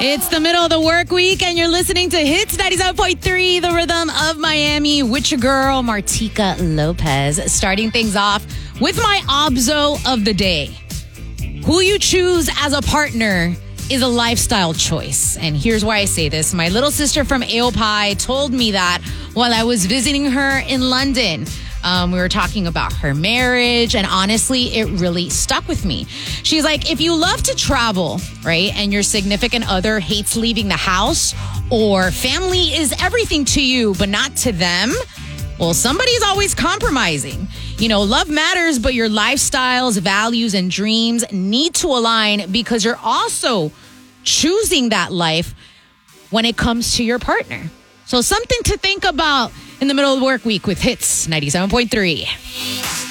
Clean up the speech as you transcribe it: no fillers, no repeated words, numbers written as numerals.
It's the middle of the work week, and you're listening to Hits 97.3, the rhythm of Miami, with your girl, Martika Lopez. Starting things off with my Obzo of the day. Who you choose as a partner is a lifestyle choice. And here's why I say this. My little sister from AOPI told me that while I was visiting her in London. We were talking about her marriage, and honestly, it really stuck with me. She's like, if you love to travel, right, and your significant other hates leaving the house, or family is everything to you, but not to them, well, somebody's always compromising. You know, love matters, but your lifestyles, values, and dreams need to align because you're also choosing that life when it comes to your partner. So something to think about in the middle of the work week with Hits 97.3.